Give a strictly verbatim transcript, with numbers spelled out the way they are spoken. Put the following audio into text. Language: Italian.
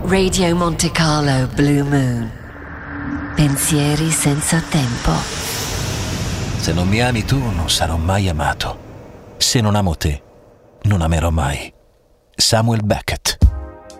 Radio Monte Carlo Blue Moon. Pensieri senza tempo. Se non mi ami tu, non sarò mai amato. Se non amo te, non amerò mai. Samuel Beckett.